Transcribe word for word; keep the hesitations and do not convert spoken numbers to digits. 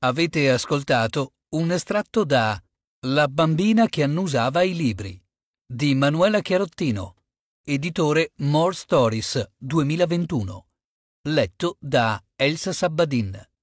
Avete ascoltato un estratto da La bambina che annusava i libri di Manuela Chiarottino, editore More Stories duemilaventuno, letto da Elsa Sabbadin.